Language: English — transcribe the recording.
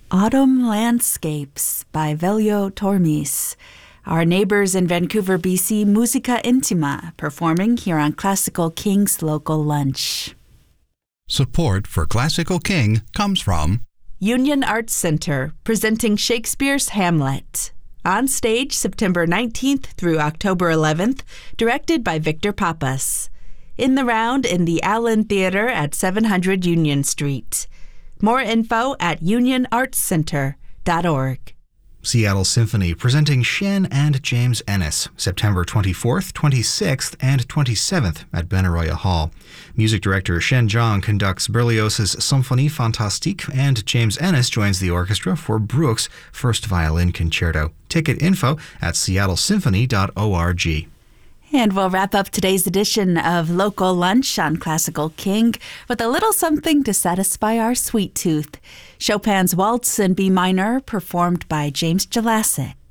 Autumn Landscapes by Velio Tormis. Our neighbors in Vancouver, BC, Musica Intima, performing here on Classical King's Local Lunch. Support for Classical King comes from Union Arts Center, presenting Shakespeare's Hamlet. On stage September 19th through October 11th, directed by Victor Pappas. In the round in the Allen Theater at 700 Union Street. More info at unionartscenter.org. Seattle Symphony presenting Shen and James Ennis, September 24th, 26th, and 27th at Benaroya Hall. Music director Shen Zhang conducts Berlioz's Symphonie Fantastique, and James Ennis joins the orchestra for Bruch's First Violin Concerto. Ticket info at seattlesymphony.org. And we'll wrap up today's edition of Local Lunch on Classical King with a little something to satisfy our sweet tooth. Chopin's Waltz in B minor, performed by James Jelassic.